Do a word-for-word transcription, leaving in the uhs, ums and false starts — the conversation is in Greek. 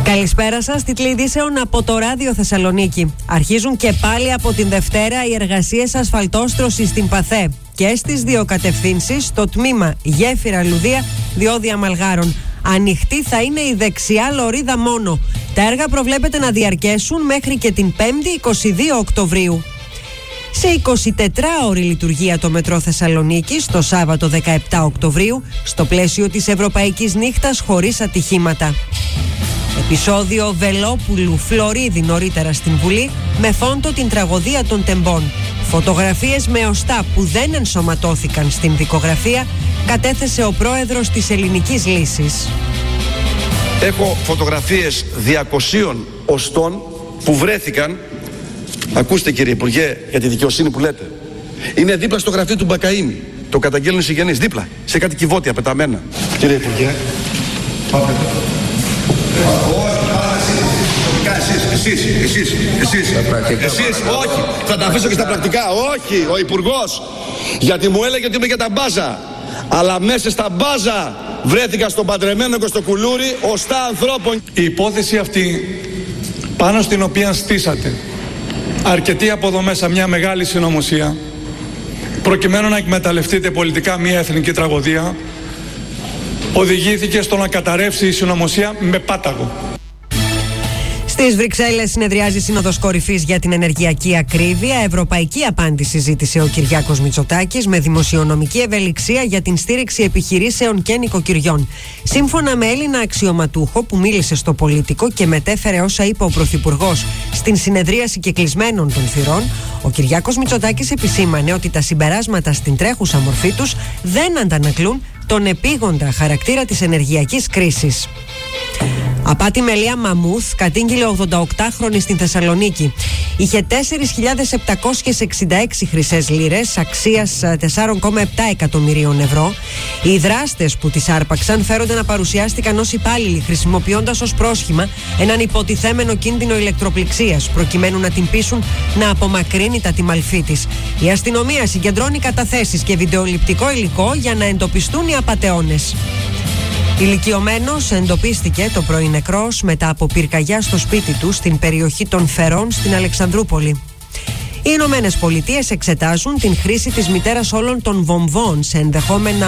Καλησπέρα σας, τίτλοι ειδήσεων από το Ράδιο Θεσσαλονίκη. Αρχίζουν και πάλι από την Δευτέρα οι εργασίες ασφαλτόστρωσης στην Παθέ και στις δύο κατευθύνσεις, στο τμήμα Γέφυρα-Λουδία, διόδια Μαλγάρων. Ανοιχτή θα είναι η δεξιά λωρίδα μόνο. Τα έργα προβλέπεται να διαρκέσουν μέχρι και την πέμπτη εικοστή δεύτερη Οκτωβρίου. Σε εικοσιτετράωρη λειτουργία το Μετρό Θεσσαλονίκης το Σάββατο δεκαεπτά Οκτωβρίου, στο πλαίσιο της Ευρωπαϊκής Νύχτας χωρίς ατυχήματα. Επεισόδιο Βελόπουλου Φλωρίδη νωρίτερα στην Βουλή, με φόντο την τραγωδία των τεμπών. Φωτογραφίες με οστά που δεν ενσωματώθηκαν στην δικογραφία κατέθεσε ο πρόεδρος της Ελληνικής Λύσης. Έχω φωτογραφίες διακοσίων οστών που βρέθηκαν. Ακούστε, κύριε Υπουργέ, για τη δικαιοσύνη που λέτε. Είναι δίπλα στο γραφείο του Μπακαΐνη. Το καταγγέλνουν οι συγγενείς. Δίπλα, σε κάτι κυβότια πεταμένα. Κύριε Υπουργέ, πάτε. Εσείς, εσείς, εσείς, εσείς, όχι, θα τα αφήσω και στα πρακτικά, όχι, ο Υπουργός, γιατί μου έλεγε ότι είμαι για τα μπάζα, αλλά μέσα στα μπάζα βρέθηκα στον παντρεμένο και στο κουλούρι οστά ανθρώπων. Η υπόθεση αυτή, πάνω στην οποία στήσατε αρκετοί από εδώ μέσα μια μεγάλη συνωμοσία, προκειμένου να εκμεταλλευτείτε πολιτικά μια εθνική τραγωδία, οδηγήθηκε στο να καταρρεύσει η συνωμοσία με πάταγο. Στις Βρυξέλλες συνεδριάζει Σύνοδος Κορυφής για την ενεργειακή ακρίβεια. Ευρωπαϊκή απάντηση ζήτησε ο Κυριάκος Μητσοτάκης, με δημοσιονομική ευελιξία για την στήριξη επιχειρήσεων και νοικοκυριών. Σύμφωνα με Έλληνα αξιωματούχο που μίλησε στο Πολίτικο και μετέφερε όσα είπε ο Πρωθυπουργός στην συνεδρίαση κεκλεισμένων των θυρών, ο Κυριάκος Μητσοτάκης επισήμανε ότι τα συμπεράσματα στην τρέχουσα μορφή τους δεν αντανακλούν τον επίγοντα χαρακτήρα της ενεργειακής κρίσης. Απάτη με Λία Μαμούθ κατήγγειλε ογδονταοκτάχρονη στην Θεσσαλονίκη. Είχε τέσσερις χιλιάδες επτακόσιες εξήντα έξι χρυσές λίρες αξίας τέσσερα κόμμα επτά εκατομμυρίων ευρώ. Οι δράστες που τις άρπαξαν φέρονται να παρουσιάστηκαν ως υπάλληλοι, χρησιμοποιώντας ως πρόσχημα έναν υποτιθέμενο κίνδυνο ηλεκτροπληξίας, προκειμένου να την πείσουν να απομακρύνει τα τιμαλφή της. Η αστυνομία συγκεντρώνει καταθέσεις και βιντεοληπτικό υλικό για να εντοπιστούν οι απατεώνες. Ηλικιωμένος εντοπίστηκε το πρωί νεκρός μετά από πυρκαγιά στο σπίτι του στην περιοχή των Φερών στην Αλεξανδρούπολη. Οι Ηνωμένες Πολιτείες εξετάζουν την χρήση της μητέρας όλων των βομβών σε ενδεχόμενα